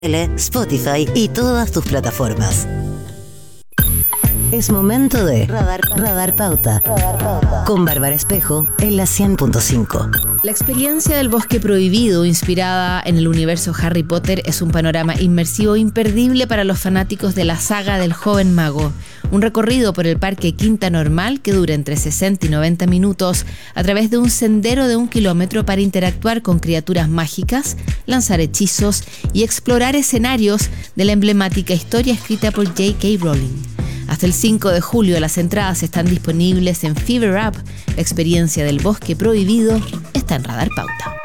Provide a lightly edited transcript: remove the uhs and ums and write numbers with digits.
Spotify y todas tus plataformas. Es momento de Radar Pauta. Con Bárbara Espejo en la 100.5. La experiencia del Bosque Prohibido, inspirada en el universo Harry Potter, es un panorama inmersivo imperdible para los fanáticos de la saga del joven mago. Un recorrido por el Parque Quinta Normal que dura entre 60 y 90 minutos a través de un sendero de 1 kilómetro para interactuar con criaturas mágicas, lanzar hechizos y explorar escenarios de la emblemática historia escrita por J.K. Rowling. Hasta el 5 de julio las entradas están disponibles en Fever Up. La experiencia del Bosque Prohibido está en Radar Pauta.